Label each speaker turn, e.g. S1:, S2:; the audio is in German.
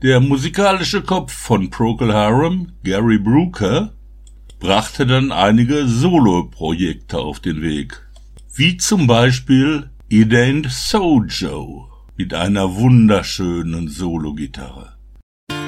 S1: Der musikalische Kopf von Procol Harum, Gary Brooker, brachte dann einige Soloprojekte auf den Weg, wie zum Beispiel It Ain't So Joe mit einer wunderschönen Sologitarre.